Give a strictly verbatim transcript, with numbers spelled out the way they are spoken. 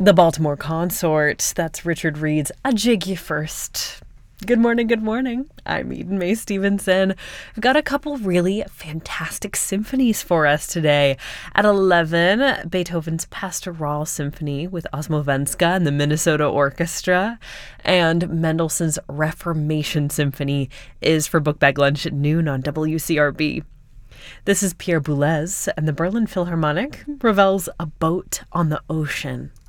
The Baltimore Consort. That's Richard Reed's A Jig You First. Good morning, good morning. I'm Eden Mae Stevenson. I've got a couple really fantastic symphonies for us today. At eleven, Beethoven's Pastoral Symphony with Osmowenska and the Minnesota Orchestra. And Mendelssohn's Reformation Symphony is for Book Bag Lunch at noon on W C R B. This is Pierre Boulez, and the Berlin Philharmonic Ravel's A Boat on the Ocean.